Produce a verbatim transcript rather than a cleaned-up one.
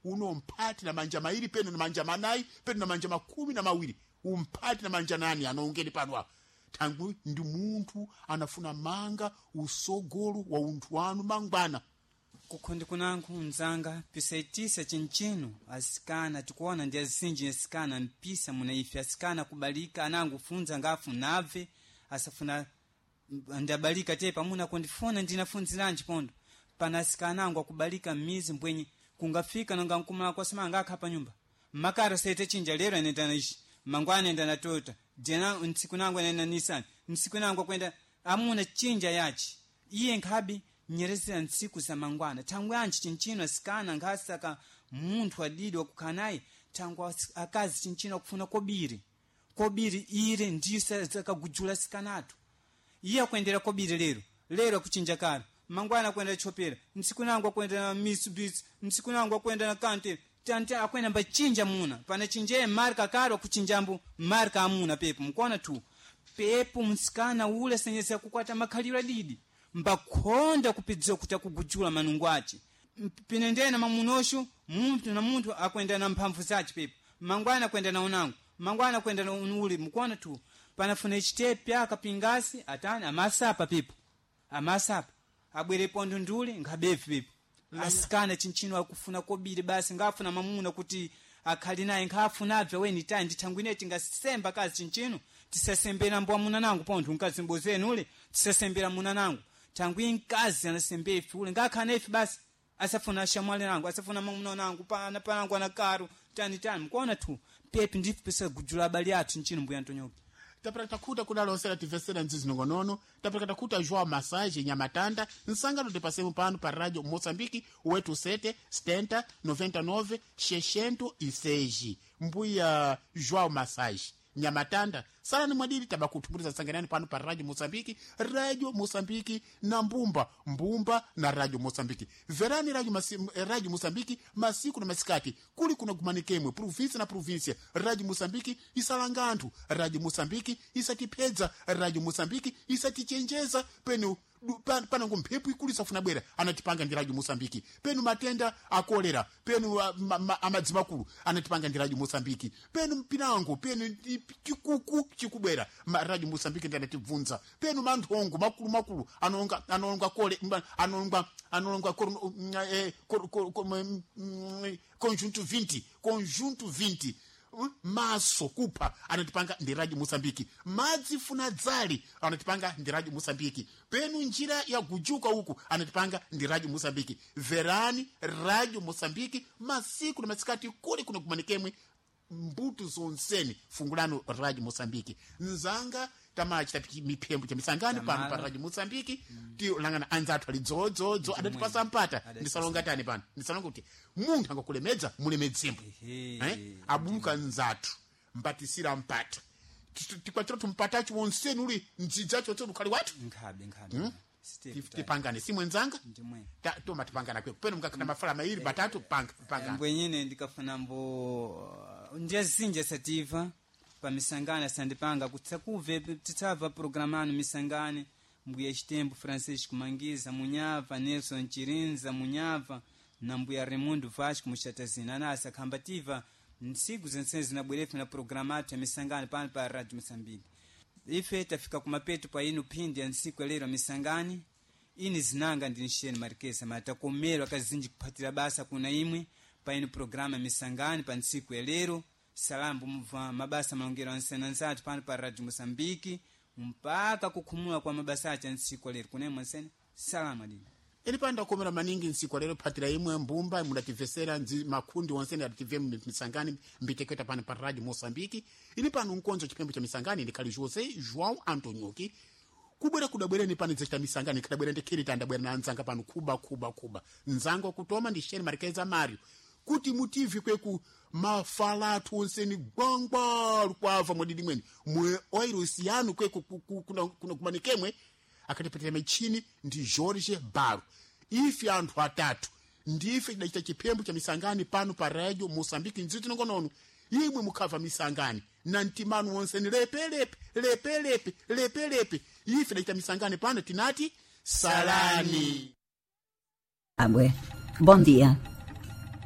uno mpati na manja mairi peno na manja manai peno na manja makumi na mawiri umpati na manja nani anaongeni pano apa tangu ndi munthu anafuna manga usogolo wa unthu wanu mangwana kukondi kunanku mzanga pisaitisa chinchino asikana tikuona ndi azinji asikana mpisa muna ife asikana kubalika anangu funza ngafu nave asafuna ndabalika tepa muna kondifona ndinafunziranji pondo pana asikana angu akubalika mizi mbwenye kungafika nanga nkumala kwa sima ngaka hapa nyumba makara sete chinja lero nenda na ishi mangwana nenda na tota jena nsiku nangu nenda Nissan nsiku nangu kwenda amuna chinja yachi iye nkabi nyerezera nsiku za mangwana tangu anchi chinchino asikana ngasaka muntu adidi wa kukanai tangu akazi chinchino kufuna kobiri kobiri ire ndisa zaka gujula sikanatu iye kwendera kobiri lero lero kuchinja karo mangwana kwenda chopera nsiku nangu kwenda na Mitsubishi nsiku nangu kwenda na Kante tante akwenda mbachinja muna pana chinje marka karo kuchinjambu marka amuna pepo mkona tu pepo msikana ule senyesa kukwata makalira didi mbakonda kupidzwa kuti akugujula manungu achi pinendena mamunoshu muntu na muntu akwenda na mphamvu zachi pepo mangwana kwenda na unangu mangwana kwenda na unuli mkona tu panafuna ichitepe akapingasi atani amasapa pepo amasapa abwere pondo nduli ngabefi pepo asikana chinchino akufuna kobiri basi ngafuna mamuna kuti akhali naye ngafuna weni tayi ndithangwineti ngasemba kazi chinchino tisasembera mbwa muna nangu pondo nkazimbozeni ule tisasembera muna nangu tangwi nkazi anasembefi ule ngakhana efi basi asafuna shamwale nangu asafuna mamuna nangu pana panangu anakaru tani tani mkuona tu pepi ndifu pesa gujula bali atu nchini mbuya Antonioki tapera takuta kuna lonsera tivesera nzizi nongonono tapera takuta João Massage Nyamatanda nsangano de pasemo pano pa radio Moçambique oito sete setenta noventa e nove seiscentos e seis mbuya João Massage Nyamatanda sala ni mwadili tabakutumbuliza sanganani pano pa radio Moçambique radio Moçambique na mbumba mbumba na radio Moçambique verani radio, masi, radio Moçambique masiku na masikati kuli kuna kumanikemwe province na province radio Moçambique isalangantu radio Moçambique isatipedza radio Moçambique isatichenjeza penu pana ngompepu ikulisa funa bwera anatipanga ndi radio Moçambique penu matenda akolera penu amadzimakulu anatipanga ndi radio Moçambique penu pinango penu chikuku chikubwera radio Moçambique ndi anatibvunza penu manthongo makulu makulu anonga anonga kole anonga anonga eh conjunto vinte conjunto vinte maso kupa anatipanga ndi radio Moçambique madzi funa dzali anatipanga ndi radio Moçambique penu njira ya kujuka huku anatipanga ndi radio Moçambique verani radio Moçambique masiku na masikati kuli kuna kumanikemwe mbutu zonseni fungulano radio Moçambique nzanga tamachi tapiki mipembo cha misangani pano pa radio Moçambique mm. Tio langana anzatu ali zozo zo adatipasa mpata ndisalonga tani pano ndisalonga kuti munthu angakulemedza mulemedzimbo eh abuka nzatu mpatisira mpata tikwatira tumpatachi wonseni uli nzijacho tso ukali watu nkhabe nkhabe hmm? tipangane si mwenzanga ndimwe ta toma tipangana kwe peno mukakana mafala mairi batatu panga panga mbwenyine ndikafuna mbo ndiyazinja sativa pa misangana sandipanga kutsakuve titsava programano misangane mbuya Chitembo Francisco Mangiza Munyava Nelson Chirinza Munyava na mbuya Raimundo Vasco Mushatazina nasa kambativa nsiku zensezi na bwerefu na programato ya misangane pano pa radio Moçambique ife tafika kumapetu pa inu pindi ya nsiku lero misangani ini zinanga ndinisheni Marquesa matakomero akazinji kupatira basa kuna imwe pa inu programa misangani pa nsiku lero salambu mva mabasa malongero ansena nzatu pano pa radio Moçambique mpaka kukumula kwa mabasa acha nsiku lero kunemwe nsena salama dini ili panda komera maningi nsiku lero patira imwe mbumba mudativesera nzi makundi wonsene adative misangani mbiteketa pano pa radio Moçambique ili pano nkonzo chipembo cha misangani ndikali Jose João Antonioki kubwera kudabwera ni pani zechita misangani kadabwera ndekiri tandabwera na nzanga pano kuba kuba kuba nzango kutoma ndi Sheni Marquesa Mario kuti mutivi kweku mafalatu onseni gwangwa lukwava modidi mweni mwe oirosiano kweku kuna kuna kumanikemwe akatipetera mechini ndi Jorge Baro ifi anthu atatu ndife dachita chipembo cha misangani pano pa radio Moçambique nzitu nongonono imwe mukava misangani na ntimanu onseni lepe lepe lepe lepe lepe lepe ifi dachita misangani pano tinati salani Abwe, bom dia.